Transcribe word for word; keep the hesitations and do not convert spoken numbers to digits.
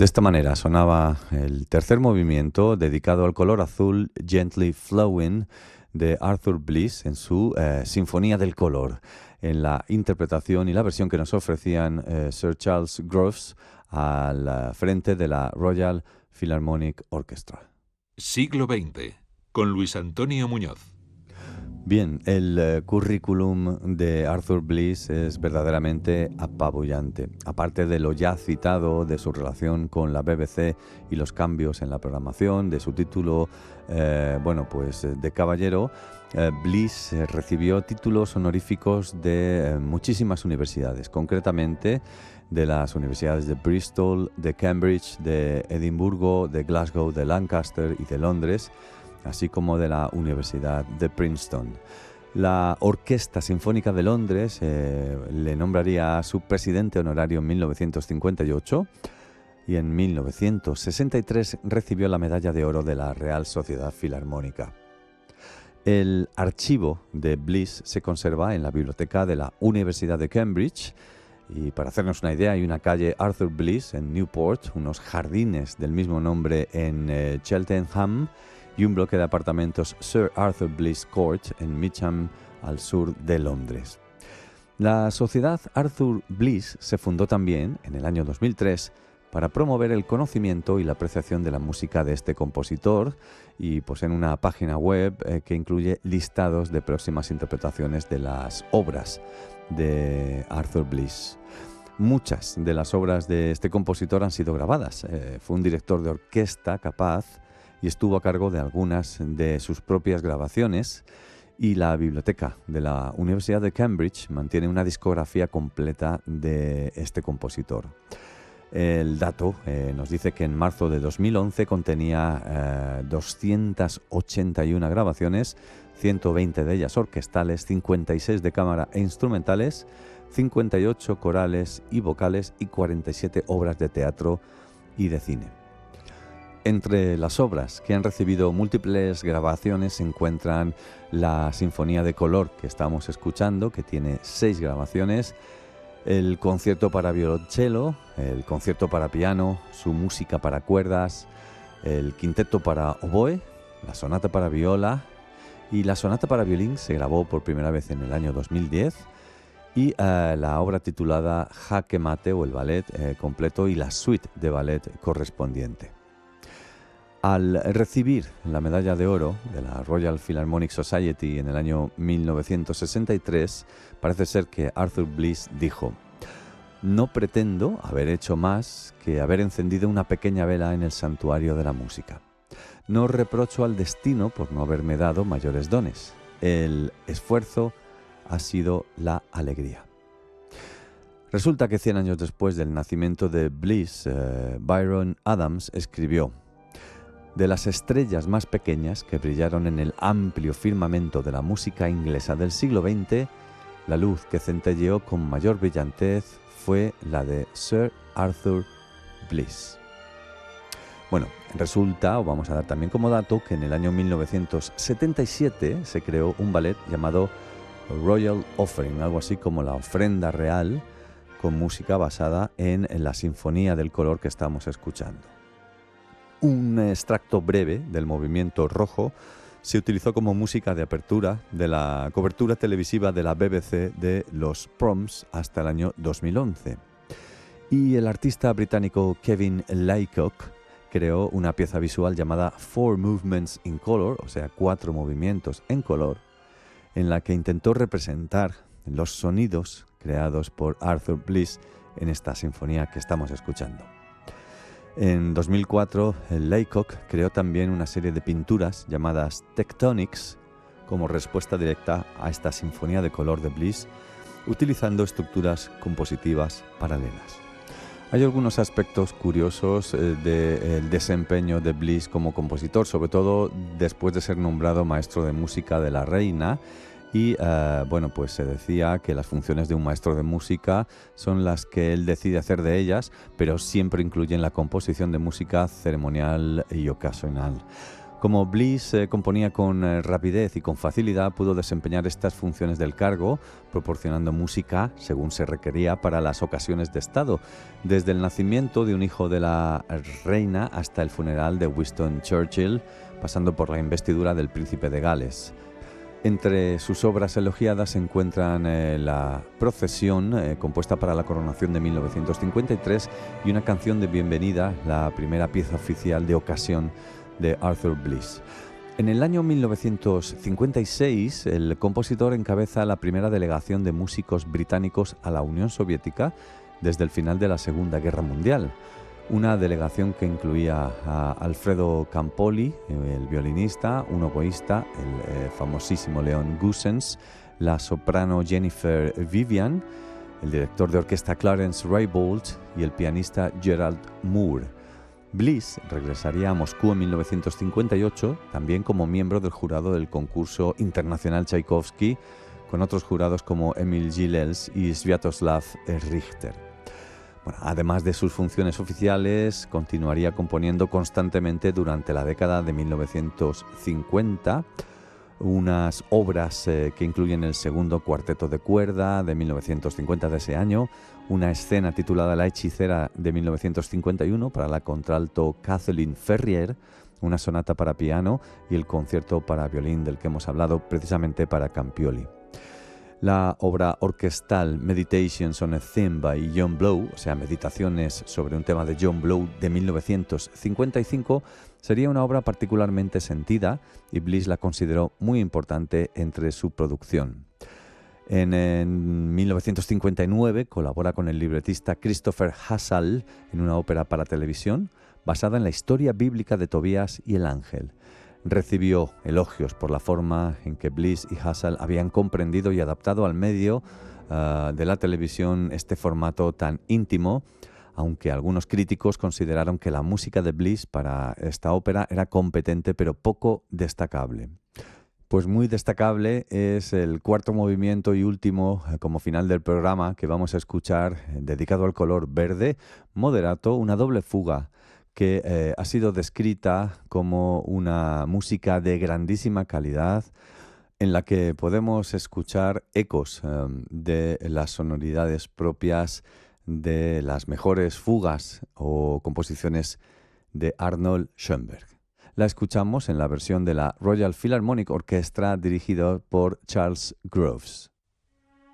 De esta manera sonaba el tercer movimiento dedicado al color azul Gently Flowing de Arthur Bliss en su eh, Sinfonía del Color, en la interpretación y la versión que nos ofrecían eh, Sir Charles Groves al frente de la Royal Philharmonic Orchestra. Siglo veinte, con Luis Antonio Muñoz. Bien, el eh, currículum de Arthur Bliss es verdaderamente apabullante. Aparte de lo ya citado, de su relación con la B B C y los cambios en la programación, de su título, eh, bueno, pues de caballero, eh, Bliss eh, recibió títulos honoríficos de eh, muchísimas universidades, concretamente de las universidades de Bristol, de Cambridge, de Edimburgo, de Glasgow, de Lancaster y de Londres, así como de la Universidad de Princeton. La Orquesta Sinfónica de Londres eh, le nombraría a su presidente honorario en mil novecientos cincuenta y ocho y en mil novecientos sesenta y tres recibió la Medalla de Oro de la Real Sociedad Filarmónica. El archivo de Bliss se conserva en la biblioteca de la Universidad de Cambridge. Y para hacernos una idea, hay una calle Arthur Bliss en Newport, unos jardines del mismo nombre en eh, Cheltenham y un bloque de apartamentos Sir Arthur Bliss Court en Mitcham, al sur de Londres. La Sociedad Arthur Bliss se fundó también en el año dos mil tres para promover el conocimiento y la apreciación de la música de este compositor y poseen una página web eh, que incluye listados de próximas interpretaciones de las obras de Arthur Bliss. Muchas de las obras de este compositor han sido grabadas. Eh, fue un director de orquesta capaz y estuvo a cargo de algunas de sus propias grabaciones, y la biblioteca de la Universidad de Cambridge mantiene una discografía completa de este compositor. El dato eh, nos dice que en marzo de dos mil once contenía eh, doscientas ochenta y una grabaciones, ciento veinte de ellas orquestales, cincuenta y seis de cámara e instrumentales, cincuenta y ocho corales y vocales y cuarenta y siete obras de teatro y de cine. Entre las obras que han recibido múltiples grabaciones se encuentran la Sinfonía de Color que estamos escuchando, que tiene seis grabaciones, el concierto para violonchelo, el concierto para piano, su música para cuerdas, el quinteto para oboe, la sonata para viola y la sonata para violín se grabó por primera vez en el año dos mil diez, y uh, la obra titulada Jaque Mate o el ballet eh, completo y la suite de ballet correspondiente. Al recibir la medalla de oro de la Royal Philharmonic Society en el año mil novecientos sesenta y tres, parece ser que Arthur Bliss dijo: «No pretendo haber hecho más que haber encendido una pequeña vela en el santuario de la música. No reprocho al destino por no haberme dado mayores dones. El esfuerzo ha sido la alegría». Resulta que cien años después del nacimiento de Bliss, eh, Byron Adams escribió: «De las estrellas más pequeñas que brillaron en el amplio firmamento de la música inglesa del siglo veinte, la luz que centelleó con mayor brillantez fue la de Sir Arthur Bliss». Bueno, resulta, o vamos a dar también como dato, que en el año mil novecientos setenta y siete se creó un ballet llamado Royal Offering, algo así como la ofrenda real, con música basada en la Sinfonía del Color que estamos escuchando. Un extracto breve del movimiento rojo se utilizó como música de apertura de la cobertura televisiva de la B B C de los Proms hasta el año dos mil once. Y el artista británico Kevin Laycock creó una pieza visual llamada Four Movements in Color, o sea, cuatro movimientos en color, en la que intentó representar los sonidos creados por Arthur Bliss en esta sinfonía que estamos escuchando. En dos mil cuatro, Laycock creó también una serie de pinturas llamadas Tectonics como respuesta directa a esta sinfonía de color de Bliss, utilizando estructuras compositivas paralelas. Hay algunos aspectos curiosos eh, del desempeño de Bliss como compositor, sobre todo después de ser nombrado maestro de música de la reina. Y uh, bueno, pues se decía que las funciones de un maestro de música son las que él decide hacer de ellas, pero siempre incluyen la composición de música ceremonial y ocasional. Como Bliss eh, componía con eh, rapidez y con facilidad, pudo desempeñar estas funciones del cargo, proporcionando música según se requería para las ocasiones de estado, desde el nacimiento de un hijo de la reina hasta el funeral de Winston Churchill, pasando por la investidura del príncipe de Gales. Entre sus obras elogiadas se encuentran eh, la Procesión, eh, compuesta para la coronación de mil novecientos cincuenta y tres, y una canción de bienvenida, la primera pieza oficial de ocasión de Arthur Bliss. En el año mil novecientos cincuenta y seis, el compositor encabeza la primera delegación de músicos británicos a la Unión Soviética desde el final de la Segunda Guerra Mundial. Una delegación que incluía a Alfredo Campoli, el violinista, un oboísta, el eh, famosísimo Leon Goossens, la soprano Jennifer Vivian, el director de orquesta Clarence Raybould y el pianista Gerald Moore. Bliss regresaría a Moscú en mil novecientos cincuenta y ocho, también como miembro del jurado del concurso internacional Tchaikovsky, con otros jurados como Emil Gilels y Sviatoslav Richter. Bueno, además de sus funciones oficiales, continuaría componiendo constantemente durante la década de mil novecientos cincuenta, unas obras eh, que incluyen el segundo cuarteto de cuerda de mil novecientos cincuenta de ese año, una escena titulada La hechicera de mil novecientos cincuenta y uno para la contralto Kathleen Ferrier, una sonata para piano y el concierto para violín del que hemos hablado precisamente para Campioli. La obra orquestal Meditations on a Theme by John Blow, o sea, Meditaciones sobre un tema de John Blow de mil novecientos cincuenta y cinco, sería una obra particularmente sentida y Bliss la consideró muy importante entre su producción. En, en mil novecientos cincuenta y nueve colabora con el libretista Christopher Hassall en una ópera para televisión basada en la historia bíblica de Tobías y el ángel. Recibió elogios por la forma en que Bliss y Hassall habían comprendido y adaptado al medio uh, de la televisión este formato tan íntimo, aunque algunos críticos consideraron que la música de Bliss para esta ópera era competente pero poco destacable. Pues muy destacable es el cuarto movimiento y último eh, como final del programa que vamos a escuchar, eh, dedicado al color verde, moderato, una doble fuga, que eh, ha sido descrita como una música de grandísima calidad en la que podemos escuchar ecos eh, de las sonoridades propias de las mejores fugas o composiciones de Arnold Schoenberg. La escuchamos en la versión de la Royal Philharmonic Orchestra dirigida por Charles Groves.